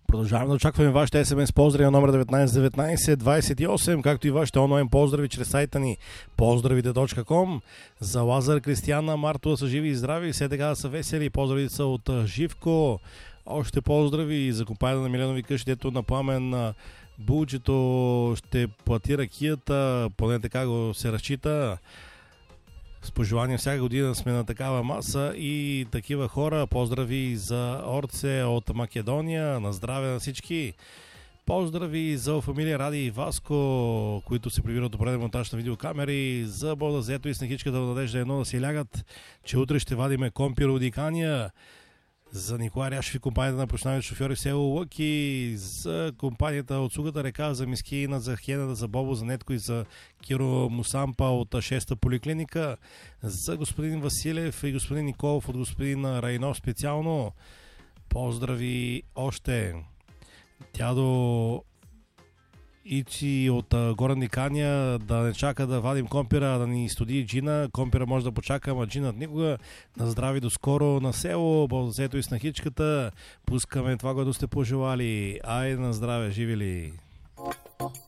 Продължаваме да очакваме вашите СМС поздрави на номер 191928, както и вашите онлайн поздрави чрез сайта ни поздравите.com. За Лазар, Кристияна, Марто да са живи и здрави, все така да са весели. Поздрави са от Живко. Още поздрави за компанията на Миленови къщи, дето на Пламен Булчето ще плати ракията, поне така го се разчита. С пожелание всяка година сме на такава маса и такива хора. Поздрави за Орце от Македония. На здраве на всички. Поздрави за фамилия Ради и Васко, които се прибират до пореден монтаж на видеокамери. За Бода Зето и Снехичката от Надежда едно да си лягат, че утре ще вадиме компиро от Дикания. За Николай Ряшев и компанията на професионалните шофьори в село Лъки, за компанията от Сугата река, за Мискина, за Хената, за Бобо, за Нетко и за Киро Мусампа от 6-та поликлиника, за господин Василев и господин Николов от господин Райнов специално. Поздрави още. Дядо Ици от Горен Дикания, да не чака да вадим компира, да ни студи джина. Компира може да почака, ама джинът никога. На здрави до скоро на село, Бълзето и Снахичката. Пускаме това, което сте пожелали. Айде на здраве, живи ли!